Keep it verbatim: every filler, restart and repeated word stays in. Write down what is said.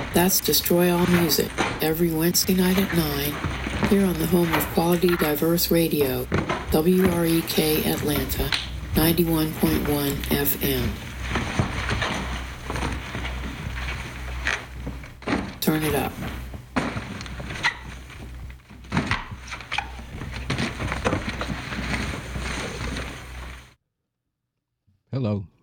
That's Destroy All Music, every Wednesday night at nine, here on the home of Quality Diverse Radio, W R E K Atlanta, ninety-one point one F M. Turn it up. Hello.